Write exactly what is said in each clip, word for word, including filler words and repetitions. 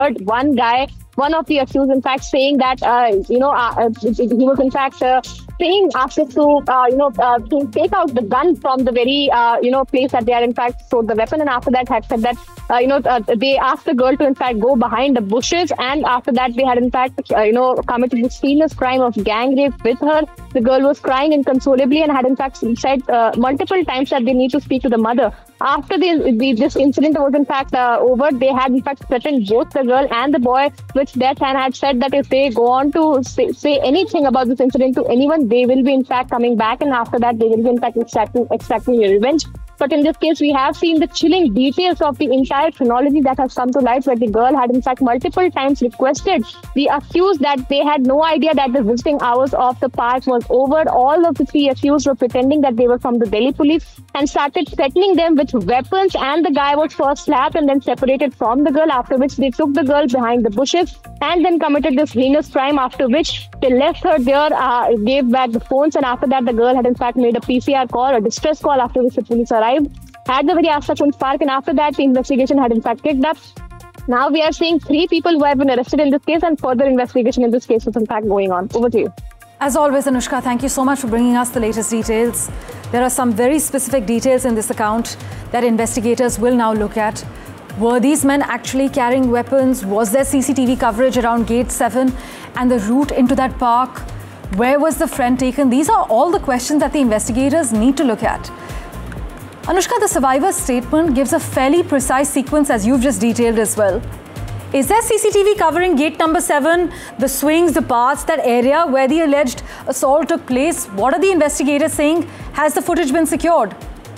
one guy, one of the accused, in fact, saying that, uh, you know, uh, uh, he was, in fact, uh, saying after to, uh, you know, uh, to take out the gun from the very, uh, you know, place that they are, in fact, stored the weapon. And after that, had said that, uh, you know, uh, they asked the girl to, in fact, go behind the bushes. And after that, they had, in fact, uh, you know, committed this heinous crime of gang rape with her. The girl was crying inconsolably and had, in fact, said uh, multiple times that they need to speak to the mother. After the, the, this incident was, in fact, uh, over, they had, in fact, threatened both the girl and the boy with death and had said that if they go on to say, say anything about this incident to anyone, they will be, in fact, coming back. And after that, they will be, in fact, extracting, extracting revenge. But in this case, we have seen the chilling details of the entire chronology that has come to light, where the girl had, in fact, multiple times requested the accused that they had no idea that the visiting hours of the park was over. All of the three accused were pretending that they were from the Delhi police and started threatening them with weapons. And the guy was first slapped and then separated from the girl, after which they took the girl behind the bushes and then committed this heinous crime, after which they left her there, uh, gave back the phones. And after that, the girl had, in fact, made a P C R call, a distress call, after which the police arrived at the very Asta Kunj Park, and after that the investigation had, in fact, kicked up. Now we are seeing three people who have been arrested in this case, and further investigation in this case is, in fact, going on. Over to you. As always, Anushka, thank you so much for bringing us the latest details. There are some very specific details in this account that investigators will now look at. Were these men actually carrying weapons? Was there C C T V coverage around Gate seven and the route into that park? Where was the friend taken? These are all the questions that the investigators need to look at. Anushka, the survivor's statement gives a fairly precise sequence, as you've just detailed as well. Is there C C T V covering gate number seven, the swings, the paths, that area where the alleged assault took place? What are the investigators saying? Has the footage been secured?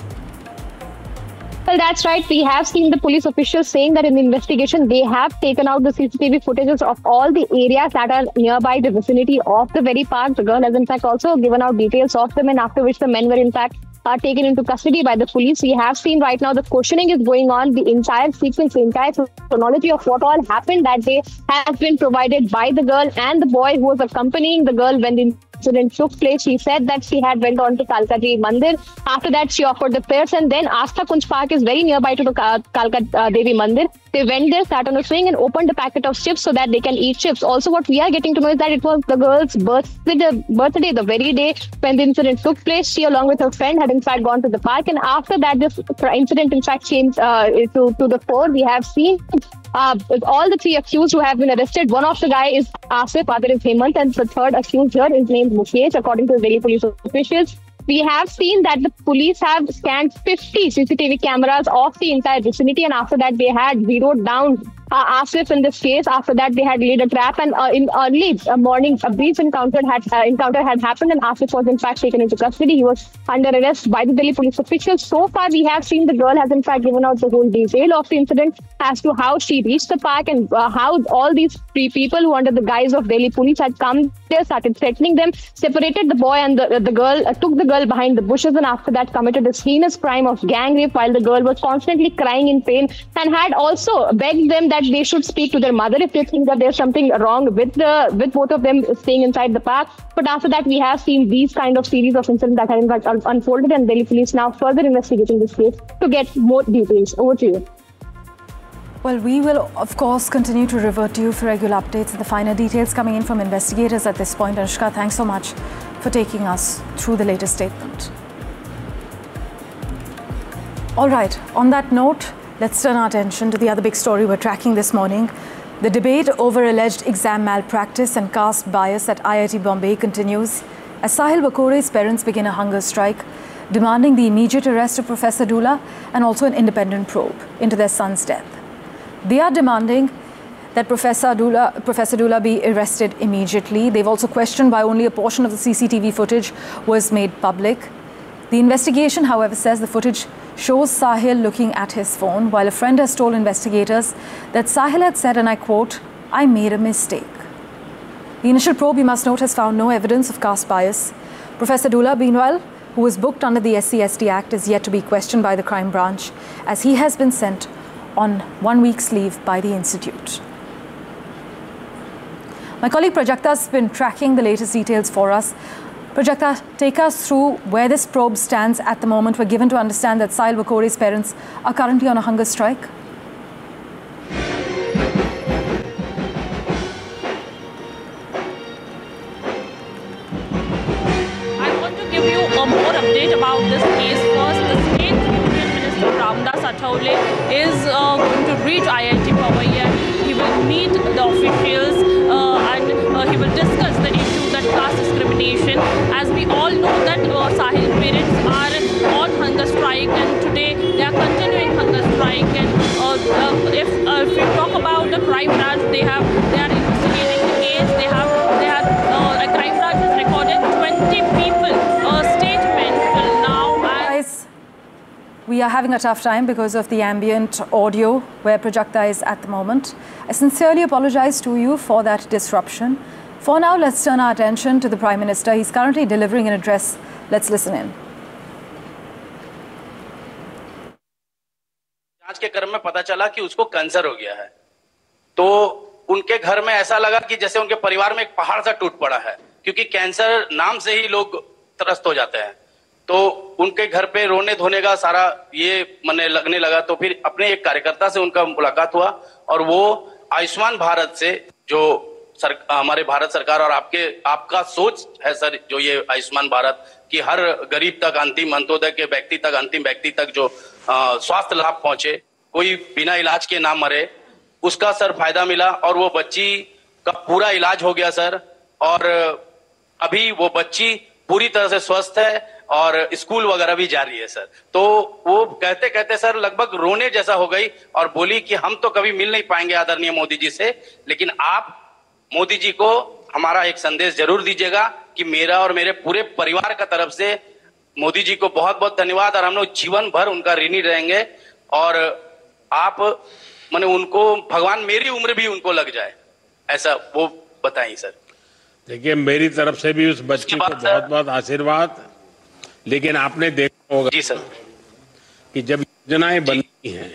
Well, that's right. We have seen the police officials saying that in the investigation, they have taken out the C C T V footages of all the areas that are nearby the vicinity of the very park. The girl has, in fact, also given out details of them, and after which the men were, in fact, are taken into custody by the police. We have seen right now the questioning is going on. The entire sequence, the entire chronology of what all happened that day has been provided by the girl and the boy who was accompanying the girl when the incident took place. She said that she had went on to Kalka Ji Mandir. After that, she offered the prayers, and then Asta Kunj Park is very nearby to the Kalka uh, Devi Mandir. They went there, sat on a swing, and opened a packet of chips so that they can eat chips. Also, what we are getting to know is that it was the girl's birthday, birthday the very day when the incident took place. She, along with her friend, had, in fact, gone to the park. And after that, this incident, in fact, came uh, to, to the fore. We have seen Uh, all the three accused who have been arrested. One of the guy is Asif, other is Hemant, and the third accused here is named Mukesh, according to the Delhi police officials. We have seen that the police have scanned fifty C C T V cameras of the entire vicinity, and after that they had zeroed down uh, Asif in this case. After that, they had laid a trap, and uh, in early uh, morning, a brief encounter had uh, encounter had happened, and Asif was, in fact, taken into custody. He was under arrest by the Delhi police officials. So far, we have seen the girl has, in fact, given out the whole detail of the incident as to how she reached the park, and uh, how all these three people who, under the guise of Delhi police, had come there, started threatening them, separated the boy and the, uh, the girl, uh, took the girl behind the bushes, and after that committed this heinous crime of gang rape while the girl was constantly crying in pain, and had also begged them that they should speak to their mother if they think that there's something wrong with the with both of them staying inside the park. But after that, we have seen these kind of series of incidents that have, in fact, un unfolded, and Delhi police now further investigating this case to get more details. Over to you. Well, we will, of course, continue to revert to you for regular updates and the finer details coming in from investigators at this point. Anushka, thanks so much for taking us through the latest statement. All right, on that note, let's turn our attention to the other big story we're tracking this morning. The debate over alleged exam malpractice and caste bias at I I T Bombay continues as Sahil Bakore's parents begin a hunger strike, demanding the immediate arrest of Professor Dula and also an independent probe into their son's death. They are demanding that Professor Dula, Professor Dula be arrested immediately. They've also questioned why only a portion of the C C T V footage was made public. The investigation, however, says the footage shows Sahil looking at his phone, while a friend has told investigators that Sahil had said, and I quote, "I made a mistake." The initial probe, you must note, has found no evidence of caste bias. Professor Dula, meanwhile, who was booked under the S C S T Act, is yet to be questioned by the crime branch, as he has been sent on one week's leave by the institute. My colleague Prajakta has been tracking the latest details for us. Prajakta, take us through where this probe stands at the moment. We're given to understand that Sahil Bakore's parents are currently on a hunger strike. about this case. First, the State Union Minister Ramdas Athaule is uh, going to reach I I T Powai and he will meet the officials uh, and uh, he will discuss the issue that caste discrimination. As we all know that uh, Sahil parents are on hunger strike and today they are continuing hunger strike. And uh, uh, if uh, if we talk about the crime branch, they have they are investigating the case. They have they have uh, a crime branch has recorded twenty people uh, statement till now. Guys, we are having a tough time because of the ambient audio where Prajakta is at the moment. I sincerely apologize to you for that disruption. For now, let's turn our attention to the Prime Minister. He's currently delivering an address. Let's listen in. जांच के क्रम में पता चला कि उसको cancer हो गया है, तो उनके घर में ऐसा लगा कि जैसे उनके परिवार में एक पहाड़ सा टूट पड़ा है, क्योंकि कैंसर नाम से ही लोग त्रस्त हो जाते हैं। तो उनके घर पे रोने धोने का सारा ये मने लगने लगा। तो फिर अपने एक कार्यकर्ता से उनका मुलाकात हुआ और वो आयुष्मान भारत से, जो सर, हमारे भारत सरकार और आपके आपका सोच है सर, जो ये आयुष्मान भारत कि हर गरीब तक, अंतिम अंत्योदय के व्यक्ति तक, अंतिम व्यक्ति तक जो स्वास्थ्य लाभ पहुंचे, कोई बिना इलाज के ना मरे, उसका सर फायदा मिला और वो बच्ची का पूरा इलाज हो गया सर। और अभी वो बच्ची पूरी तरह से स्वस्थ है और स्कूल वगैरह भी जारी है सर। तो वो कहते कहते सर लगभग रोने जैसा हो गई और बोली कि हम तो कभी मिल नहीं पाएंगे आदरणीय मोदी जी से, लेकिन आप मोदी जी को हमारा एक संदेश जरूर दीजिएगा कि मेरा और मेरे पूरे परिवार का तरफ से मोदी जी को बहुत बहुत धन्यवाद और हम लोग जीवन भर उनका ऋणी रहेंगे। और आप माने उनको भगवान मेरी उम्र भी उनको लग जाए, ऐसा वो बताइए सर। देखिए, मेरी तरफ से भी उस बच्ची को बहुत बहुत आशीर्वाद। लेकिन आपने देखा होगा जी सर कि जब योजनाएं बनती हैं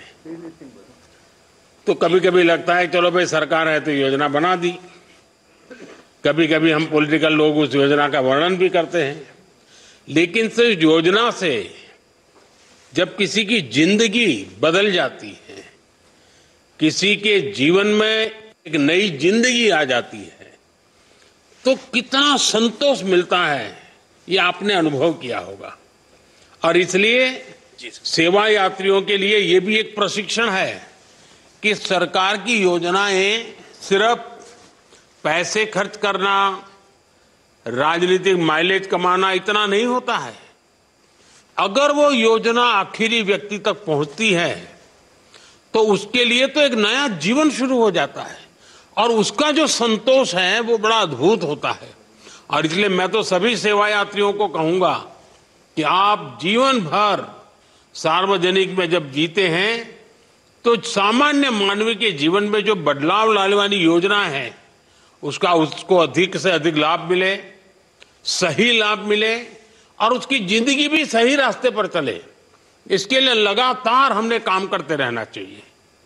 तो कभी कभी लगता है चलो भाई सरकार है तो योजना बना दी, कभी कभी हम पॉलिटिकल लोग उस योजना का वर्णन भी करते हैं, लेकिन सिर्फ योजना से जब किसी की जिंदगी बदल जाती है, किसी के जीवन में एक नई जिंदगी आ जाती है, तो कितना संतोष मिलता है ये आपने अनुभव किया होगा। और इसलिए सेवा यात्रियों के लिए ये भी एक प्रशिक्षण है कि सरकार की योजनाएं सिर्फ पैसे खर्च करना, राजनीतिक माइलेज कमाना इतना नहीं होता है। अगर वो योजना आखिरी व्यक्ति तक पहुंचती है तो उसके लिए तो एक नया जीवन शुरू हो जाता है और उसका जो संतोष है वो बड़ा अद्भुत होता है। और इसलिए मैं तो सभी सेवा यात्रियों को कहूंगा कि आप जीवन भर सार्वजनिक में जब जीते हैं तो सामान्य मानव के जीवन में जो बदलाव लाने वाली योजना है उसका उसको अधिक से अधिक लाभ मिले, सही लाभ मिले और उसकी जिंदगी भी सही रास्ते पर चले। इसके लिए लगातार हमने काम करते रहना चाहिए।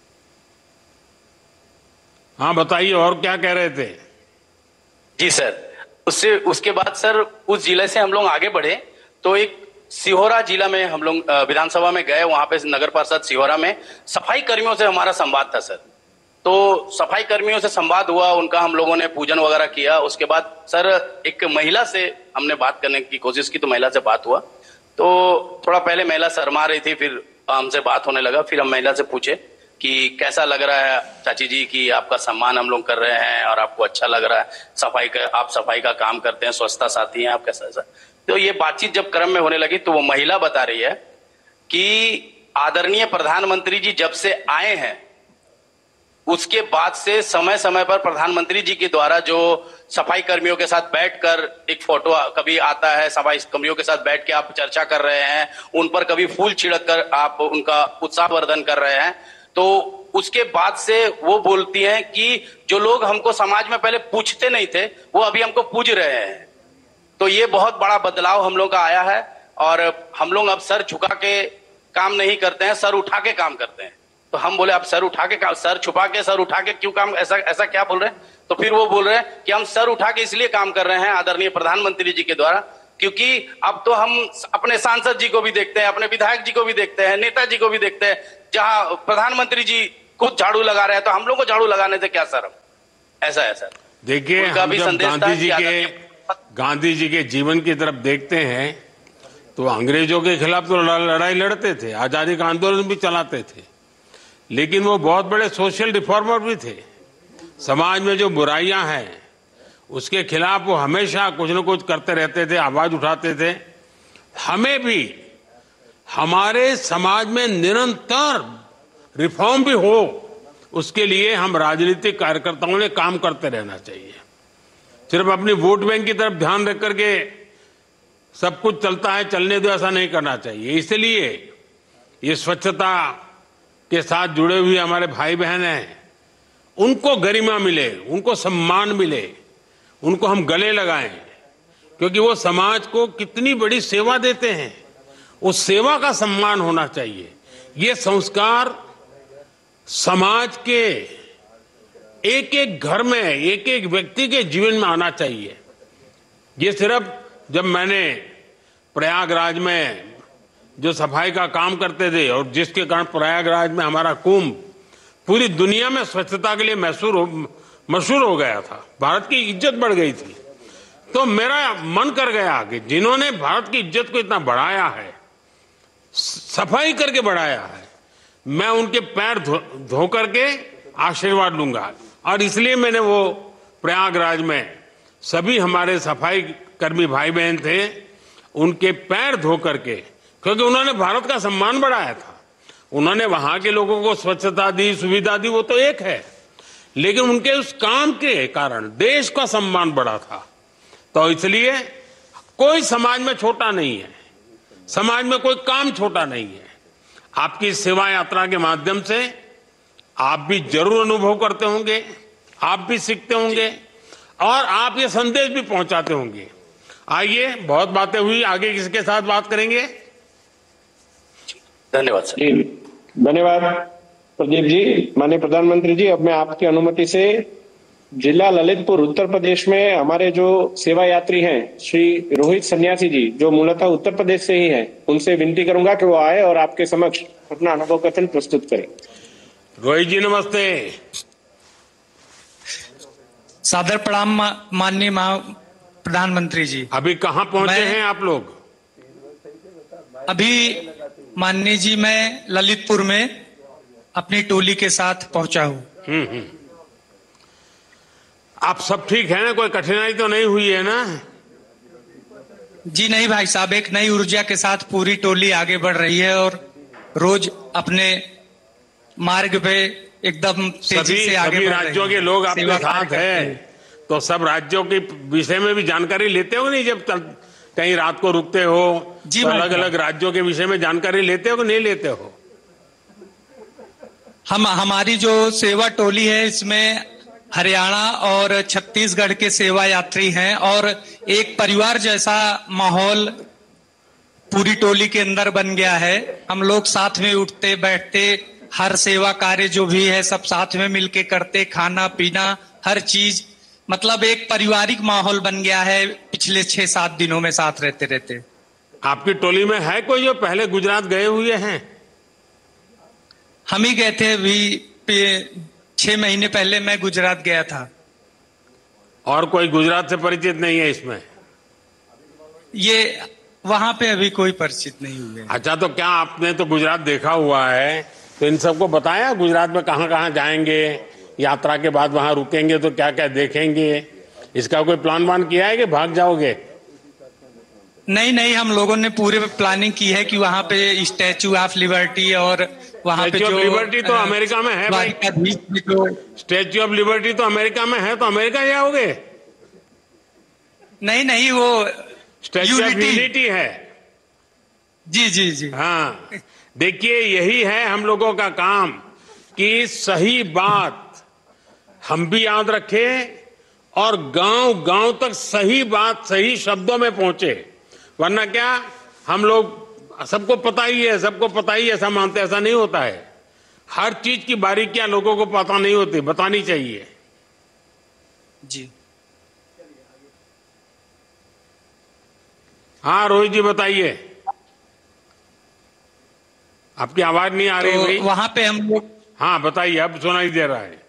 हाँ बताइए, और क्या कह रहे थे? जी सर, उससे उसके बाद सर उस जिले से हम लोग आगे बढ़े तो एक सिहोरा जिला में हम लोग विधानसभा में गए। वहां पे नगर परिषद सिहोरा में सफाई कर्मियों से हमारा संवाद था सर। तो सफाई कर्मियों से संवाद हुआ, उनका हम लोगों ने पूजन वगैरह किया। उसके बाद सर एक महिला से हमने बात करने की कोशिश की तो महिला से बात हुआ। तो थोड़ा पहले महिला शर्मा रही थी, फिर हमसे बात होने लगा। फिर हम महिला से पूछे कि कैसा लग रहा है चाची जी कि आपका सम्मान हम लोग कर रहे हैं और आपको अच्छा लग रहा है, सफाई का आप सफाई का काम करते हैं, स्वच्छता साथी हैं आप, कैसा ऐसा। तो ये बातचीत जब क्रम में होने लगी तो वो महिला बता रही है कि आदरणीय प्रधानमंत्री जी जब से आए हैं उसके बाद से समय समय पर प्रधानमंत्री जी के द्वारा जो सफाई कर्मियों के साथ बैठकर एक फोटो कभी आता है, सफाई कर्मियों के साथ बैठ के आप चर्चा कर रहे हैं, उन पर कभी फूल छिड़क कर आप उनका उत्साहवर्धन कर रहे हैं। तो उसके बाद से वो बोलती हैं कि जो लोग हमको समाज में पहले पूछते नहीं थे वो अभी हमको पूज रहे हैं। तो ये बहुत बड़ा बदलाव हम लोग का आया है और हम लोग अब सर झुका के काम नहीं करते हैं, सर उठा के काम करते हैं। तो हम बोले आप सर उठा के काम, सर छुपा के सर उठा के क्यों काम, ऐसा ऐसा क्या बोल रहे हैं? तो फिर वो बोल रहे हैं कि हम सर उठा के इसलिए काम कर रहे हैं आदरणीय प्रधानमंत्री जी के द्वारा, क्योंकि अब तो हम अपने सांसद जी को भी देखते हैं, अपने विधायक जी को भी देखते हैं, नेताजी को भी देखते हैं, जहां प्रधानमंत्री जी खुद झाड़ू लगा रहे हैं तो हम लोग को झाड़ू लगाने से क्या शर्म, ऐसा है सर। देखिए, हम जब गांधी जी के गांधी जी के जीवन की तरफ देखते हैं तो अंग्रेजों के खिलाफ तो लड़ाई लड़ते थे, आजादी का आंदोलन भी चलाते थे, लेकिन वो बहुत बड़े सोशल रिफॉर्मर भी थे। समाज में जो बुराइयां हैं उसके खिलाफ वो हमेशा कुछ न कुछ करते रहते थे, आवाज उठाते थे। हमें भी हमारे समाज में निरंतर रिफॉर्म भी हो, उसके लिए हम राजनीतिक कार्यकर्ताओं ने काम करते रहना चाहिए। सिर्फ अपनी वोट बैंक की तरफ ध्यान रख करके सब कुछ चलता है, चलने दो, ऐसा नहीं करना चाहिए। इसलिए ये स्वच्छता के साथ जुड़े हुए हमारे भाई बहन हैं, उनको गरिमा मिले, उनको सम्मान मिले, उनको हम गले लगाएं, क्योंकि वो समाज को कितनी बड़ी सेवा देते हैं। उस सेवा का सम्मान होना चाहिए। ये संस्कार समाज के एक एक घर में, एक एक व्यक्ति के जीवन में आना चाहिए। ये सिर्फ जब मैंने प्रयागराज में जो सफाई का काम करते थे और जिसके कारण प्रयागराज में हमारा कुंभ पूरी दुनिया में स्वच्छता के लिए मशहूर हो मशहूर हो गया था, भारत की इज्जत बढ़ गई थी, तो मेरा मन कर गया कि जिन्होंने भारत की इज्जत को इतना बढ़ाया है, सफाई करके बढ़ाया है, मैं उनके पैर धो, धो करके आशीर्वाद लूंगा। और इसलिए मैंने वो प्रयागराज में सभी हमारे सफाई कर्मी भाई बहन थे, उनके पैर धो करके, क्योंकि उन्होंने भारत का सम्मान बढ़ाया था। उन्होंने वहां के लोगों को स्वच्छता दी, सुविधा दी, वो तो एक है, लेकिन उनके उस काम के कारण देश का सम्मान बढ़ा था। तो इसलिए कोई समाज में छोटा नहीं है, समाज में कोई काम छोटा नहीं है। आपकी सेवा यात्रा के माध्यम से आप भी जरूर अनुभव करते होंगे, आप भी सीखते होंगे और आप ये संदेश भी पहुंचाते होंगे। आइए, बहुत बातें हुई, आगे किसके साथ बात करेंगे? धन्यवाद सर। जी धन्यवाद प्रदीप जी। माननीय प्रधानमंत्री जी, अब मैं आपकी अनुमति से जिला ललितपुर उत्तर प्रदेश में हमारे जो सेवा यात्री हैं श्री रोहित सन्यासी जी, जो मूलतः उत्तर प्रदेश से ही हैं, उनसे विनती करूंगा कि वो आए और आपके समक्ष अपना अनुभव कथन प्रस्तुत करें। रोहित जी नमस्ते। सादर प्रणाम माननीय प्रधानमंत्री जी। अभी कहाँ पहुंचे हैं आप लोग? अभी माननीय जी मैं ललितपुर में अपनी टोली के साथ पहुंचा हूँ। हम्म हम्म आप सब ठीक है ना? कोई कठिनाई तो नहीं हुई है ना? जी नहीं भाई साहब, एक नई ऊर्जा के साथ पूरी टोली आगे बढ़ रही है और रोज अपने मार्ग पे एकदम तेजी से आगे बढ़ रही है। सभी राज्यों के लोग आपके साथ हैं, तो सब राज्यों के विषय में भी जानकारी लेते हो नहीं? जब कहीं रात को रुकते हो तो अलग अलग राज्यों के विषय में जानकारी लेते हो कि नहीं लेते हो? हम हमारी जो सेवा टोली है इसमें हरियाणा और छत्तीसगढ़ के सेवा यात्री हैं और एक परिवार जैसा माहौल पूरी टोली के अंदर बन गया है। हम लोग साथ में उठते बैठते, हर सेवा कार्य जो भी है सब साथ में मिलके करते, खाना पीना हर चीज, मतलब एक पारिवारिक माहौल बन गया है पिछले छह सात दिनों में साथ रहते रहते। आपकी टोली में है कोई जो पहले गुजरात गए हुए हैं? हम ही गए थे, अभी छह महीने पहले मैं गुजरात गया था। और कोई गुजरात से परिचित नहीं है इसमें? ये वहां पे अभी कोई परिचित नहीं हुए। अच्छा, तो क्या आपने तो गुजरात देखा हुआ है, तो इन सबको बताया गुजरात में कहाँ कहाँ जाएंगे, यात्रा के बाद वहां रुकेंगे तो क्या क्या देखेंगे? इसका कोई प्लान वान किया है कि भाग जाओगे? नहीं नहीं, हम लोगों ने पूरे प्लानिंग की है कि वहां पे स्टैचू ऑफ लिबर्टी और वहां पे जो लिबर्टी तो अमेरिका में है भाई। स्टैचू ऑफ लिबर्टी तो अमेरिका में है, तो अमेरिका जाओगे? नहीं नहीं, वो स्टैचू ऑफ यूनिटी है। जी जी जी हाँ, देखिए यही है हम लोगों का काम कि सही बात हम भी याद रखें और गांव गांव तक सही बात सही शब्दों में पहुंचे। वरना क्या, हम लोग सबको पता ही है, सबको पता ही ऐसा मानते, ऐसा नहीं होता है। हर चीज की बारीकियां लोगों को पता नहीं होती, बतानी चाहिए। जी हाँ रोहित जी बताइए, आपकी आवाज नहीं आ रही तो भाई। वहां पे हम लोग, हाँ बताइए, अब सुनाई दे रहा है।